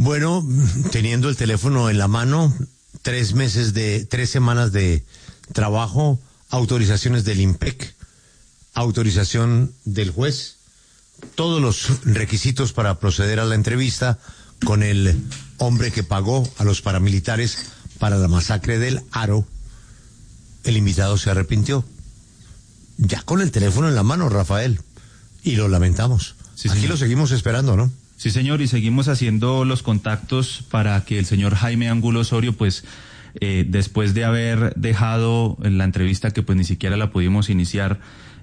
Bueno, teniendo el teléfono en la mano, 3 semanas de trabajo, autorizaciones del IMPEC, autorización del juez, todos los requisitos para proceder a la entrevista con el hombre que pagó a los paramilitares para la masacre del Aro. El invitado se arrepintió. Ya con el teléfono en la mano, Rafael, y lo lamentamos. Sí, aquí señor. lo seguimos esperando, ¿no? Sí, señor, y seguimos haciendo los contactos para que el señor Jaime Angulo Osorio, pues, después de haber dejado la entrevista que pues ni siquiera la pudimos iniciar,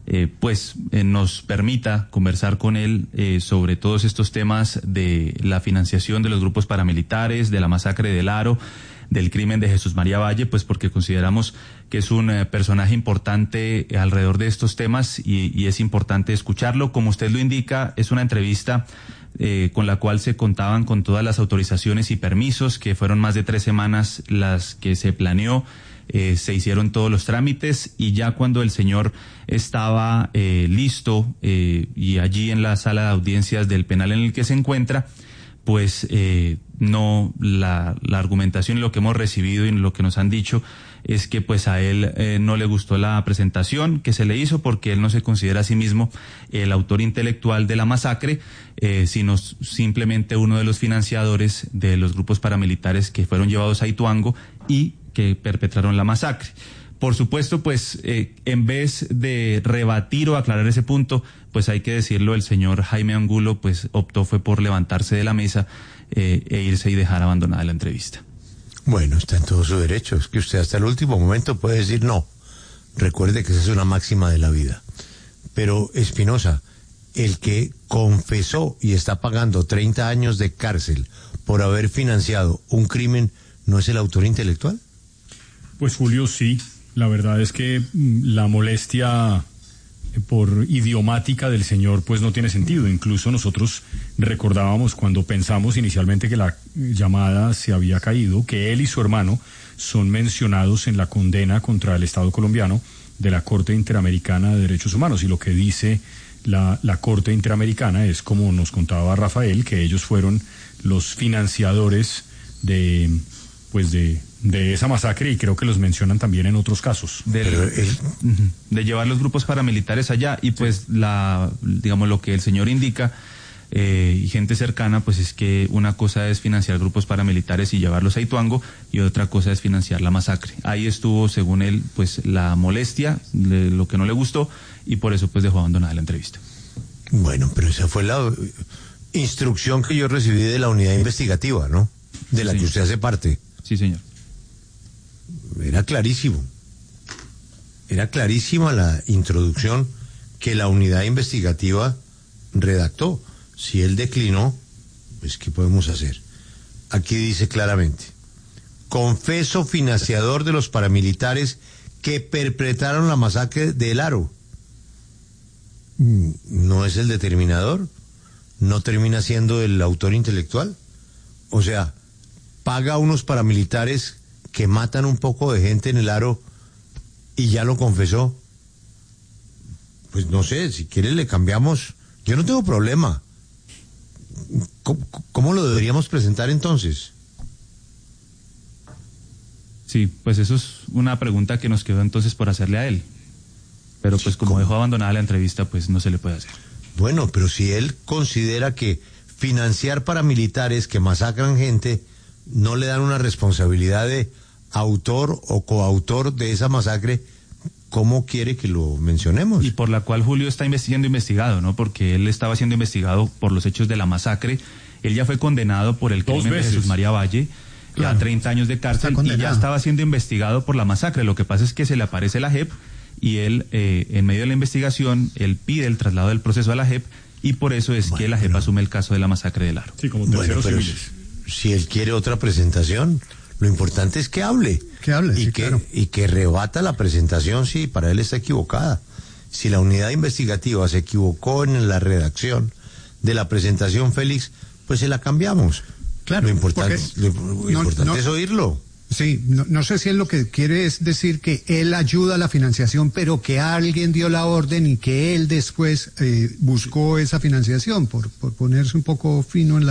nos permita conversar con él sobre todos estos temas de la financiación de los grupos paramilitares, de la masacre del Aro, del crimen de Jesús María Valle, pues porque consideramos que es un personaje importante alrededor de estos temas y es importante escucharlo. Como usted lo indica, es una entrevista con la cual se contaban con todas las autorizaciones y permisos, que fueron más de 3 semanas las que se planeó. Se hicieron todos los trámites y ya cuando el señor estaba listo y allí en la sala de audiencias del penal en el que se encuentra, pues no, la argumentación y lo que hemos recibido y lo que nos han dicho es que pues a él no le gustó la presentación que se le hizo porque él no se considera a sí mismo el autor intelectual de la masacre, sino simplemente uno de los financiadores de los grupos paramilitares que fueron llevados a Ituango y que perpetraron la masacre. Por supuesto, pues, en vez de rebatir o aclarar ese punto, pues hay que decirlo, el señor Jaime Angulo, pues, fue por levantarse de la mesa e irse y dejar abandonada la entrevista. Bueno, está en todo su derecho. Es que usted hasta el último momento puede decir no. Recuerde que esa es una máxima de la vida. Pero, Espinosa, el que confesó y está pagando 30 años de cárcel por haber financiado un crimen, ¿no es el autor intelectual? Pues, Julio, sí. La verdad es que la molestia por idiomática del señor pues no tiene sentido. Incluso nosotros recordábamos cuando pensamos inicialmente que la llamada se había caído, que él y su hermano son mencionados en la condena contra el Estado colombiano de la Corte Interamericana de Derechos Humanos. Y lo que dice la Corte Interamericana es, como nos contaba Rafael, que ellos fueron los financiadores de esa masacre, y creo que los mencionan también en otros casos. De llevar los grupos paramilitares allá, y pues digamos lo que el señor indica, y gente cercana, pues es que una cosa es financiar grupos paramilitares y llevarlos a Ituango, y otra cosa es financiar la masacre. Ahí estuvo, según él, pues la molestia, lo que no le gustó, y por eso pues dejó abandonada la entrevista. Bueno, pero esa fue la instrucción que yo recibí de la unidad investigativa, ¿no? De la que usted hace parte. Sí, señor. Era clarísimo. Era clarísima la introducción que la unidad investigativa redactó. Si él declinó, pues ¿qué podemos hacer? Aquí dice claramente: confeso financiador de los paramilitares que perpetraron la masacre del Aro. ¿No es el determinador? ¿No termina siendo el autor intelectual? O sea, paga a unos paramilitares que matan un poco de gente en el Aro y ya lo confesó. Pues no sé, si quiere le cambiamos. Yo no tengo problema. ¿Cómo lo deberíamos presentar entonces? Sí, pues eso es una pregunta que nos quedó entonces por hacerle a él. Pero pues como dejó abandonada la entrevista, pues no se le puede hacer. Bueno, pero si él considera que financiar paramilitares que masacran gente no le dan una responsabilidad de autor o coautor de esa masacre, ¿cómo quiere que lo mencionemos? Y por la cual Julio está siendo investigado, ¿no? Porque él estaba siendo investigado por los hechos de la masacre. Él ya fue condenado por el crimen de Jesús María Valle, a 30 años de cárcel, y ya estaba siendo investigado por la masacre. Lo que pasa es que se le aparece la JEP y él, en medio de la investigación, él pide el traslado del proceso a la JEP, y por eso es que la JEP asume el caso de la masacre del Aro. Sí, como terceros civiles. Si él quiere otra presentación, lo importante es que hable. Que hable, y sí, que, claro. Y que rebata la presentación si para él está equivocada. Si la unidad investigativa se equivocó en la redacción de la presentación, Félix, pues se la cambiamos. Claro, lo importante no, es oírlo. Sí, no sé si él lo que quiere es decir que él ayuda a la financiación, pero que alguien dio la orden y que él después buscó esa financiación, por ponerse un poco fino en la